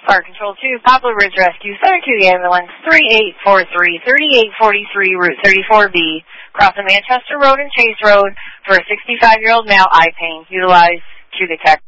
Fire Control 2, Poplar Ridge Rescue, Center 2 Ambulance, 3843, 3843, Route 34B, crossing Manchester Road and Chase Road for a 65-year-old male eye pain. Utilize Q-Detect.